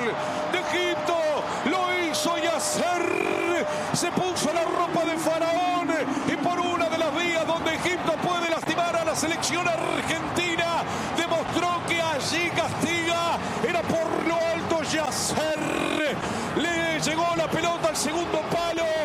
de Egipto. Lo hizo Yasser. Se puso la ropa de faraón y por una de las vías donde Egipto puede lastimar a la selección argentina, demostró que allí castiga. Era por lo alto Yasser. Le llegó la pelota al segundo palo.